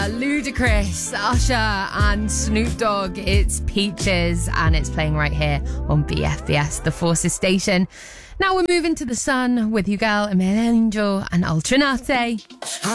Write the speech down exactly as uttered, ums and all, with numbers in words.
Ludacris, Usher and Snoop Dogg. It's Peaches and it's playing right here on B F B S, the Forces station. Now we're moving to the sun with your girl Emil Angel and Ultranate.